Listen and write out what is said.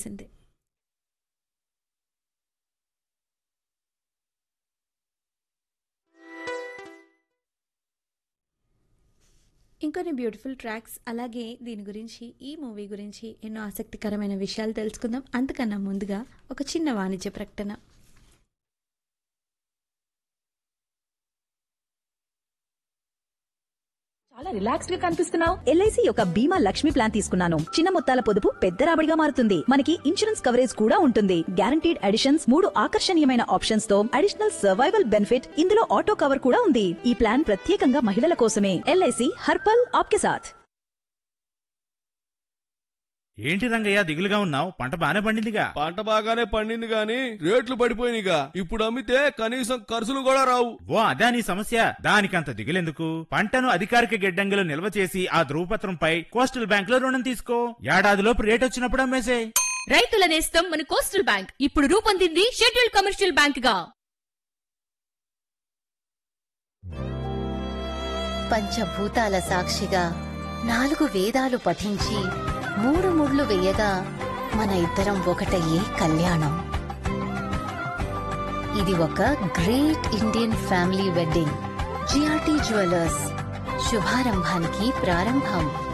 తెలిసిందే. ఇంకొన్ని beautiful tracks అలాగే దీని గురించి ఈ మూవీ గురించి ఎన్నో ఆసక్తికరమైన విషయాలు తెలుసుకుందాం. అంతకన్నా ముందుగా ఒక చిన్న వాణిజ్య ప్రకటన. చాలా రిలాక్స్డ్ గా కనిపిస్తున్నావు. ఎల్ఐసి యొక్క బీమా లక్ష్మి ప్లాన్ తీసుకున్నాను. చిన్న మొత్తాల పొదుపు పెద్ద రాబడిగా మారుతుంది. మనకి ఇన్సూరెన్స్ కవరేజ్ కూడా ఉంటుంది. గ్యారంటీడ్ అడిషన్స్, 3 ఆకర్షణీయమైన ఆప్షన్స్ తో అడిషనల్ సర్వైవల్ బెనిఫిట్, ఇందులో ఆటో కవర్ కూడా ఉంది. ఈ ప్లాన్ ప్రత్యేకంగా మహిళల కోసమే. ఎల్ఐసి హర్పల్ ఆప్కే సాథ్. ఏంటి రంగయ్య దిగులుగా ఉన్నావు? పంట బానే పండిందిగా? పంట బాగానే పండింది గాని రేట్లు పడిపోయినాయిగా. ఇప్పుడు అమ్మితే కనీసం ఖర్చులు కూడా రావు. ఓ అదా నీ సమస్య? దానికంత దిగులెందుకు? పంటను అధికారిక గిడ్డంగిలో నిల్వ చేసి ఆ ధృవపత్రంపై కోస్టల్ బ్యాంక్ లో రుణం తీసుకో. ఏడాదిలోపు రేట్ వచ్చినప్పుడు అమ్మేసే. రైతుల నేస్తం మన కోస్టల్ బ్యాంక్ ఇప్పుడు రూపొందింది షెడ్యూల్డ్ కమర్షియల్ బ్యాంక్ గా. పంచభూతాల సాక్షిగా 4 వేదాలు పఠించి 3 ముళ్ళు వేయగా మన ఇద్దరం ఒకటయ్యే కళ్యాణం. ఇది ఒక great Indian family wedding. GRT jewellers, శుభారంభానికి ప్రారంభం.